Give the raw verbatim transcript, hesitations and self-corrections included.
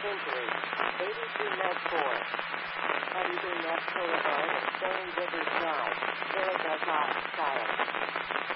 Century, eighty-two net four. How do you bring that sort of art and stone diggers